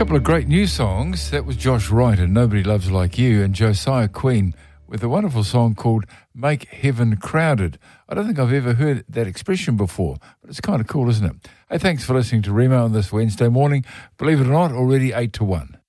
couple of great new songs. That was Josh Wright and Nobody Loves Like You, and Josiah Queen with a wonderful song called Make Heaven Crowded. I don't think I've ever heard that expression before, but it's kind of cool, isn't it? Hey, thanks for listening to Remo on this Wednesday morning. Believe it or not, already 8 to 1.